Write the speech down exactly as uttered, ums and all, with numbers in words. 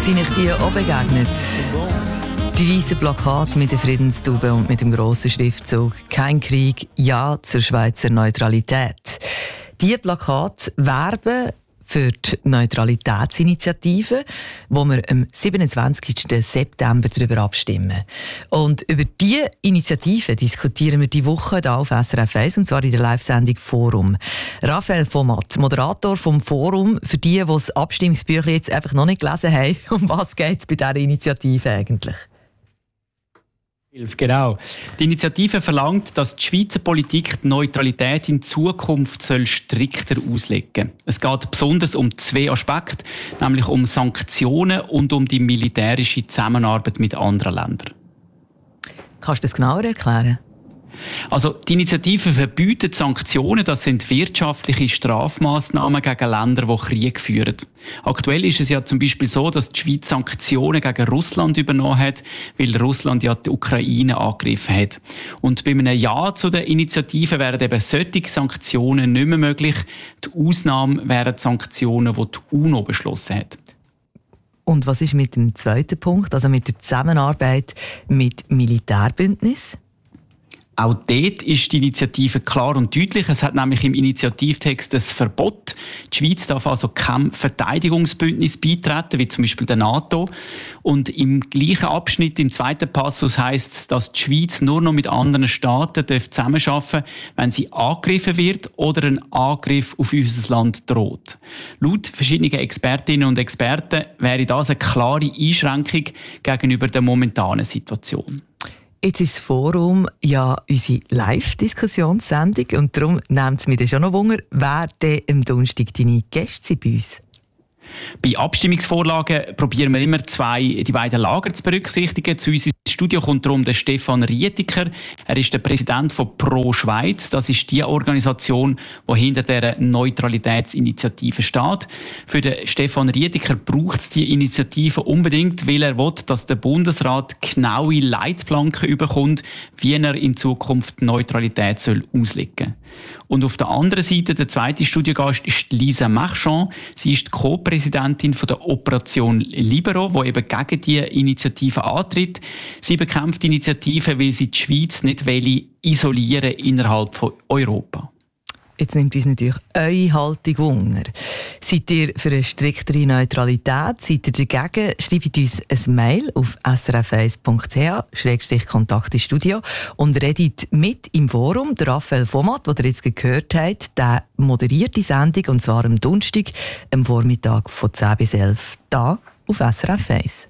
Sind euch die auch begegnet? Die weißen Plakate mit der Friedenstube und mit dem grossen Schriftzug «Kein Krieg, Ja zur Schweizer Neutralität». Diese Plakate werben für die Neutralitätsinitiative, wo wir am siebenundzwanzigsten September darüber abstimmen. Und über diese Initiative diskutieren wir diese Woche hier auf S R F eins, und zwar in der Live-Sendung «Forum». Raphael Vomat, Moderator vom Forum, für die, die das Abstimmungsbüchlein jetzt einfach noch nicht gelesen haben, um was geht es bei dieser Initiative eigentlich? Genau. Die Initiative verlangt, dass die Schweizer Politik die Neutralität in Zukunft soll strikter auslegen soll. Es geht besonders um zwei Aspekte, nämlich um Sanktionen und um die militärische Zusammenarbeit mit anderen Ländern. Kannst du das genauer erklären? Also die Initiative verbietet Sanktionen, das sind wirtschaftliche Strafmaßnahmen gegen Länder, die Krieg führen. Aktuell ist es ja zum Beispiel so, dass die Schweiz Sanktionen gegen Russland übernommen hat, weil Russland ja die Ukraine angegriffen hat. Und bei einem Ja zu der Initiative wären eben solche Sanktionen nicht mehr möglich. Die Ausnahme wären die Sanktionen, die die UNO beschlossen hat. Und was ist mit dem zweiten Punkt, also mit der Zusammenarbeit mit Militärbündnissen? Auch dort ist die Initiative klar und deutlich. Es hat nämlich im Initiativtext ein Verbot. Die Schweiz darf also keinem Verteidigungsbündnis beitreten, wie zum Beispiel der NATO. Und im gleichen Abschnitt, im zweiten Passus, heisst es, dass die Schweiz nur noch mit anderen Staaten zusammenarbeiten darf, wenn sie angegriffen wird oder ein Angriff auf unser Land droht. Laut verschiedenen Expertinnen und Experten wäre das eine klare Einschränkung gegenüber der momentanen Situation. Jetzt ist das Forum ja unsere Live-Diskussionssendung und darum nimmt es mich dann schon noch Wunder, wer denn am Donnerstag deine Gäste sind bei uns? Bei Abstimmungsvorlagen probieren wir immer zwei, die beiden Lager zu berücksichtigen. Zu uns ins Studio kommt darum der Stefan Rietiker. Er ist der Präsident von Pro Schweiz. Das ist die Organisation, die hinter der Neutralitätsinitiative steht. Für den Stefan Rietiker braucht es die Initiative unbedingt, weil er will, dass der Bundesrat genaue Leitplanken bekommt, wie er in Zukunft die Neutralität soll auslegen soll. Und auf der anderen Seite, der zweite Studiogast ist Lisa Marchand. Sie ist die Co-Präsidentin von der Operation Libero, die eben gegen die Initiative antritt. Sie bekämpft die Initiative, weil sie die Schweiz nicht isolieren will innerhalb von Europa. Jetzt nimmt uns natürlich eure Haltung Wunder. Seid ihr für eine striktere Neutralität? Seid ihr dagegen? Schreibt uns ein Mail auf s r f eins punkt c h schrägstrich kontakt ins Studio und redet mit im Forum. Der Raphael Vomat, den ihr jetzt gehört habt, der moderiert die Sendung, und zwar am Donnerstag, am Vormittag von zehn bis elf, hier auf S R F eins.